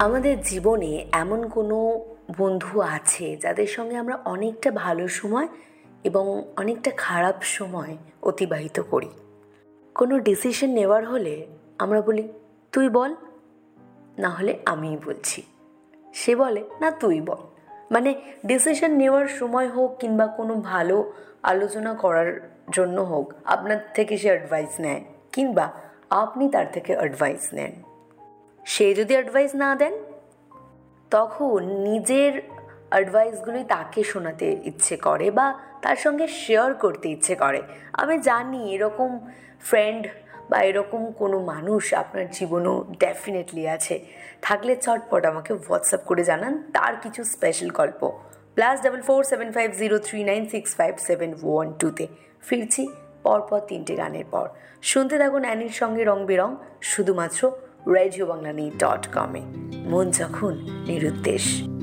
আমাদের জীবনে এমন কোনো বন্ধু আছে যাদের সঙ্গে আমরা অনেকটা ভালো সময় এবং অনেকটা খারাপ সময় অতিবাহিত করি। কোনো ডিসিশন নেওয়ার হলে আমরা বলি তুই বল, না হলে আমিই বলছি। সে বলে না তুই বল। মানে ডিসিশন নেওয়ার সময় হোক কিংবা কোনো ভালো আলোচনা করার জন্য হোক, আপনার থেকে সে অ্যাডভাইস নেয় কিংবা আপনি তার থেকে অ্যাডভাইস নেন। সে যদি অ্যাডভাইস না দেন তখন নিজের অ্যাডভাইসগুলোই তাকে শোনাতে ইচ্ছে করে বা তার সঙ্গে শেয়ার করতে ইচ্ছে করে। আমি জানি এরকম ফ্রেন্ড বা এরকম কোনো মানুষ আপনার জীবনেও ডেফিনেটলি আছে। থাকলে চটপট আমাকে হোয়াটসঅ্যাপ করে জানান তার কিছু স্পেশাল গল্প। +447503965712 ফিরছি পরপর 3টে গানের পর। শুনতে থাকুন অ্যানির সঙ্গে রং বেরং, শুধুমাত্র রেডিওবাংলানি.com। মন যখন নিরুদ্দেশ।